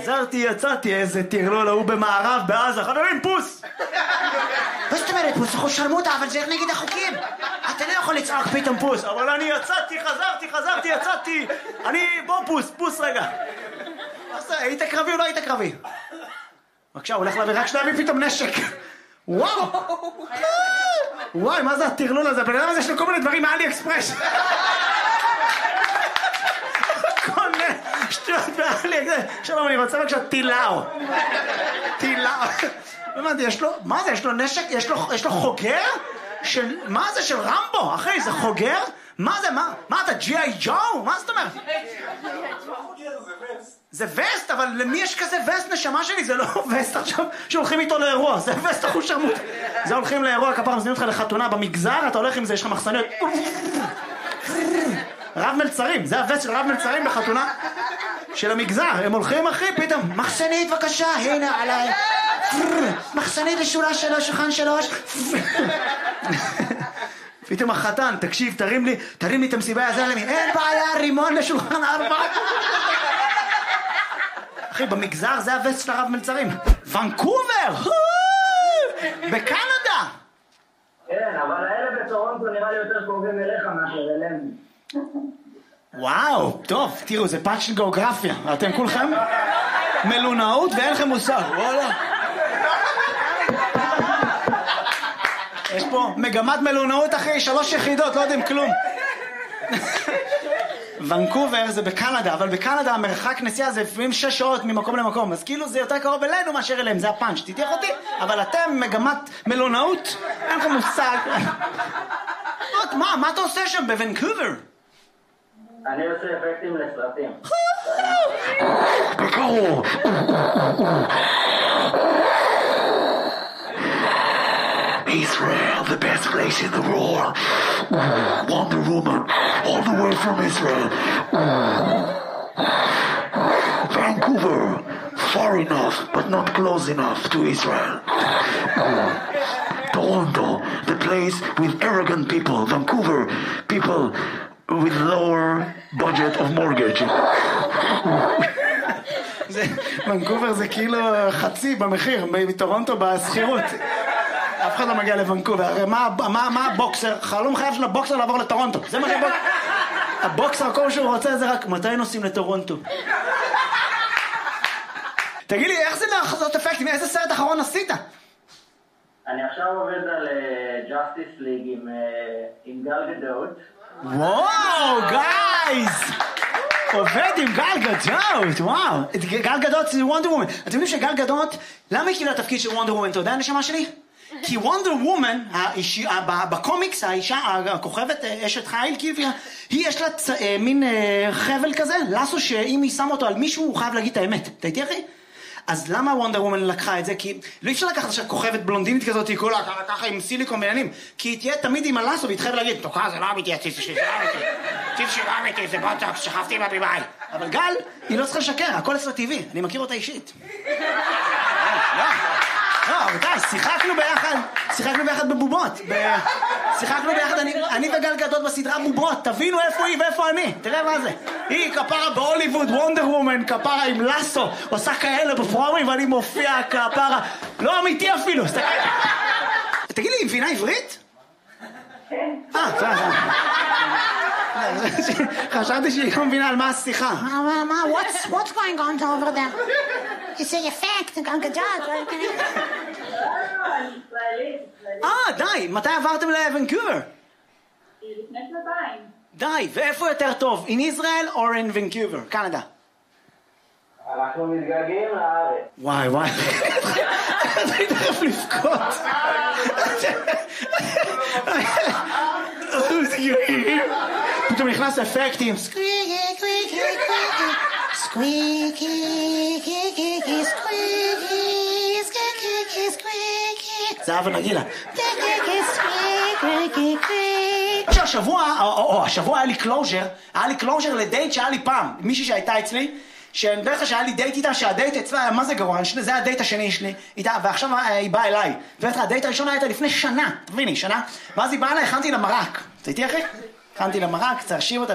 חזרתי, יצאתי, איזה טרלול, הוא במערב, בעזה, חברים, פוס! מה זאת אומרת פוס? אנחנו שרמוטה, אבל זה נגד החוקים. אתה לא יכול לצעוק פתאום פוס. אבל אני יצאתי, חזרתי, יצאתי. בוא פוס רגע. היית קרבי או לא היית קרבי? בבקשה, הוא הולך להביא, רק שנביא פתאום נשק. וואי, מה זה הטרלול הזה? בן אדם הזה יש לו כל מיני דברים מאלי אקספרס. כל מיני שטויות מאלי אקספרס. שלום, אני רוצה בבקשה טילאו. הבנתי, יש לו, מה זה? יש לו נשק? יש לו חוגר? מה זה? של רמבו? אחי, זה חוגר? מה זה? מה אתה? ג'י.איי ג'ו? מה זאת אומרת? זה וסט, אבל למי יש כזה וסט, נשמה שלי? זה לא וסט עכשיו שהולכים איתו לאירוע, זה וסט אחוז שרמוט. זה הולכים לאירוע, כפר מזמינים אותך לחתונה במגזר, אתה הולך עם זה, יש לך מחסניות. רב מלצרים, זה הווסט של רב מלצרים בחתונה של המגזר. הם הולכים, אחי, פתאום, מחסנית בבקשה, הנה עליי. מחסנית לשורה 3, שולחן 3. פתאום החתן, תקשיב, תרים לי את המסיבה, יעזר למי, אין בעיה, רימון לשולחן 4. אחי, במגזר זה הווסט של הרב מלצרים. ונקובר! בקנדה! כן, אבל האלה בטורונטו נראה לי יותר קרובים אליך מאשר אלינו. וואו, טוב, תראו, זה פאנץ' של גיאוגרפיה. אתם כולכם מלונאות ואין לכם מושג, וואלה. יש פה מגמת מלונאות אחרי 3 יחידות, לא יודעים כלום. ונקובר זה בקנדה, אבל בקנדה המרחק נסיעה זה לפעמים 6 שעות ממקום למקום, אז כאילו זה יותר קרוב אלינו מאשר אליהם, זה הפאנץ', תתייח אותי, אבל אתם מגמת מלונאות, אין לכם מושג. מה אתה עושה שם בוונקובר? אני עושה אפקטים לסרטים. בקרוב. Israel, the best place in the world. Wonder Woman, all the way from Israel. Vancouver, far enough, but not close enough to Israel. Toronto, the place with arrogant people. Vancouver, people with lower budget of mortgage. ונקובר זה כאילו חצי במחיר, מטורונטו בסחירות. אף אחד לא מגיע לוונקובר, הרי מה הבוקסר? חלום חייב של הבוקסר לעבור לטורונטו, זה מה שבוקסר. הבוקסר כל שהוא רוצה זה רק מתי נוסעים לטורונטו. תגיד לי, איך זה לעשות אפקטים? איזה סרט אחרון עשית? אני עכשיו עובד על Justice League עם גל גדות. וואו, גייז! עובד עם גל גדות, וואו. גל גדות זה וונדר וומן. אתם יודעים שגל גדות, למה היא קיבלה תפקיד של וונדר וומן? אתה יודע הנשמה שלי? כי וונדר וומן, בקומיקס, האישה, הכוכבת, אשת חיל, היא יש לה מין חבל כזה, לסו שאם היא שמה אותו על מישהו, הוא חייב להגיד את האמת. אתה איתי אחי? אז למה וונדר וומן לקחה את זה? כי לא אפשר לקחת עכשיו כוכבת בלונדינית כזאת, היא כולה ככה עם סיליקון בעניינים, כי היא תהיה תמיד עם הלסו, והיא תחייב להגיד, תוקע, זה לא אמיתי, הציץ שלי, זה לא אמיתי, הציץ שלי לא אמיתי, זה בוטוקס, שכבתי עם הבימאי. אבל גל, היא לא צריכה לשקר, הכל אצלה טבעי, אני מכיר אותה אישית. לא, רבותיי, שיחקנו ביחד בבובות. שיחקנו ביחד, אני וגל גדות בסדרה בובות. תבינו איפה היא ואיפה אני. תראה מה זה. היא כפרה בהוליווד, וונדר וומן, כפרה עם לסו. עושה כאלה בפרומים ואני מופיע כפרה. לא אמיתי אפילו. תגיד לי, היא מבינה עברית? חשבתי שהיא לא מבינה על מה השיחה. What's going on over there? It's an effect, גל גדות. די, מתי עברתם לוונקובר? לפני 2 די, ואיפה יותר טוב? In Israel or in Vancouver, קנדה? אנחנו מתגעגעים לארץ. וואי. אני תכף לבכות. פתאום נכנס אפקטים. Squeaky, squeaky, squeaky, squeaky, squeaky, squeaky, squeaky. זה אבא נגילה. השבוע היה לי קלוז'ר לדייט שהיה לי פעם, מישהי שהייתה אצלי, שאני בדרך כלל שהיה לי דייט איתה, שהדייט אצלה, מה זה גרוע, זה הדייט השני שלי איתה, ועכשיו היא באה אליי, והדייט הראשון הייתה לפני שנה, תביני, שנה, ואז היא באה אליי, הכנתי לה מרק, אתה איתי אחי? הכנתי לה מרק, צריך להשיב אותה,